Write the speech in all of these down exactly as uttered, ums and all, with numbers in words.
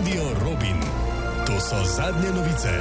Radio Robin. To so zadnje novice.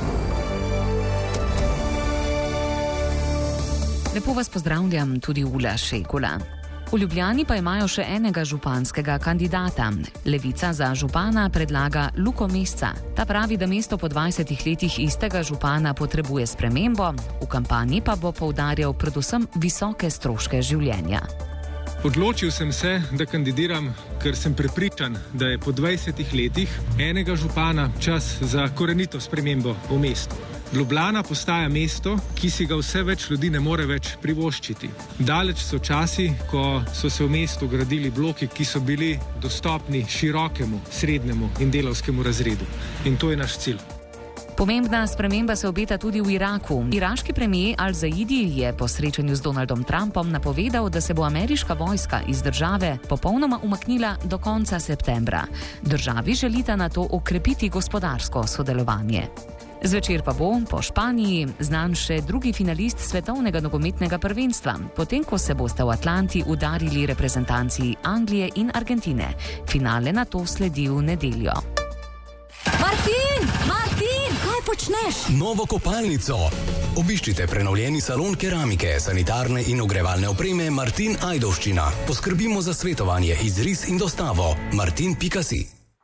Lepo vas pozdravljam, tudi Ula Šekula. V Ljubljani pa imajo še enega županskega kandidata. Levica za župana predlaga Luko Mesca. Ta pravi, da mesto po dvajsetih letih istega župana potrebuje spremembo, v kampanji pa bo poudarjal predvsem visoke stroške življenja. Odločil sem se, da kandidiram, ker sem prepričan, da je po dvajsetih letih enega župana čas za korenito spremembo v mestu. Ljubljana postaja mesto, ki si ga vse več ljudi ne more več privoščiti. Daleč so časi, ko so se v mestu gradili bloki, ki so bili dostopni širokemu, srednjemu in delavskemu razredu. In to je naš cilj. Pomembna sprememba se obeta tudi v Iraku. Iraški premijer Al-Zaidi je po srečanju z Donaldom Trumpom napovedal, da se bo ameriška vojska iz države popolnoma umaknila do konca septembra. Državi želita na to okrepiti gospodarsko sodelovanje. Zvečer pa bo po Španiji znan še drugi finalist svetovnega nogometnega prvenstva, potem ko se boste v Atlanti udarili reprezentanci Anglije in Argentine. Finale na to sledi v nedeljo. Martin! Martin! Kaj počneš? Novo kopalnico. Obiščite prenovljeni salon keramike, sanitarne in ogrevalne opreme Martin Ajdovščina. Poskrbimo za svetovanje, izris in dostavo. martin pika si.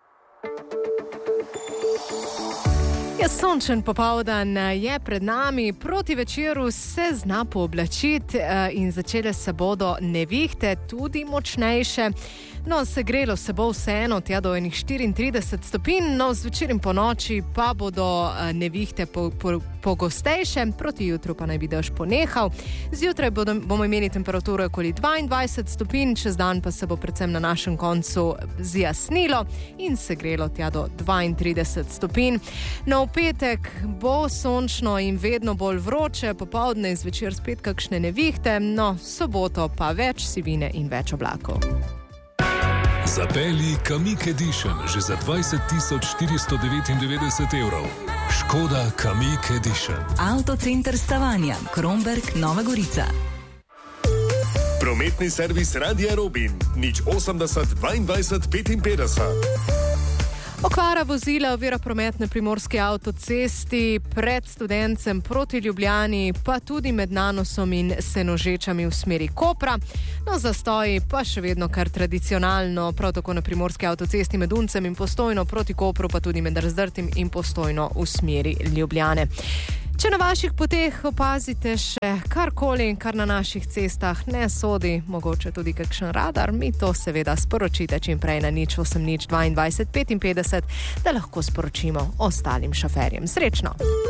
Sončen popoldan je pred nami, proti večeru se zna pooblačiti in začele se bodo nevihte, tudi močnejše. No, segrelo se bo vseeno tja do enih štiriintrideset stopinj, no zvečer in po noči pa bodo nevihte pogostejše, po, po proti jutru pa naj bi dež ponehal. Zjutraj bodo, bomo imeli temperaturo okoli dvaindvajset stopinj, čez dan pa se bo predvsem na našem koncu zjasnilo in segrelo tja do dvaintrideset stopinj. No, v petek bo sončno in vedno bolj vroče, popoldne in zvečer spet kakšne nevihte, no, soboto pa več sivine in več oblakov. Zapelji Kamiq Edition že za dvajset tisoč štiristo devetindevetdeset evrov. Škoda Kamiq Edition. Avtocenter Stavanja, Kromberk, Nova Gorica. Prometni servis Radia Robin. nič osemdeset dvaindvajset petinpetdeset. Okvara vozila ovira promet na primorski avtocesti pred Studencem proti Ljubljani, pa tudi med Nanosom in Senožečami v smeri Kopra. No, zastoji pa še vedno kar tradicionalno, prav tako na primorski avtocesti med Uncem in Postojno proti Kopru, pa tudi med Razdrtim in Postojno v smeri Ljubljane. Če na vaših poteh opazite še karkoli, kar na naših cestah ne sodi, mogoče tudi kakšen radar, mi to seveda sporočite čim prej na nič osem nič dvaindvajset petinpetdeset, da lahko sporočimo ostalim šoferjem. Srečno!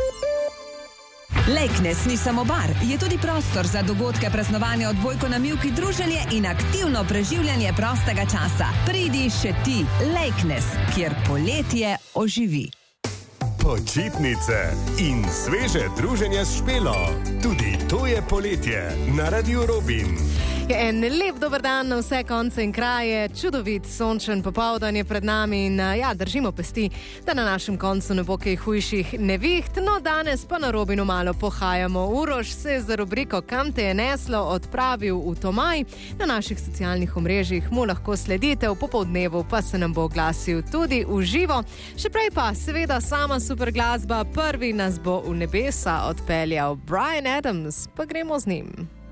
Lejknes ni samo bar, je tudi prostor za dogodke, praznovanja, odbojko na mivki, druženje in aktivno preživljanje prostega časa. Pridi še ti, Lejknes, kjer poletje oživi. Počitnice in sveže druženje s Špelo. Tudi to je poletje na Radio Robin. Je en lep dober dan na vse konce in kraje, čudovit sončen popoldan je pred nami in ja, držimo pesti, da na našem koncu ne bo kaj hujših neviht, no danes pa na Robinu malo pohajamo. Uroš se je za rubriko Kam te je neslo odpravil v Tomaj, na naših socialnih omrežjih mu lahko sledite, v popoldnevu pa se nam bo oglasil tudi v živo. Še prej pa seveda sama super glasba, prvi nas bo v nebesa odpeljal Bryan Adams, pa gremo z njim.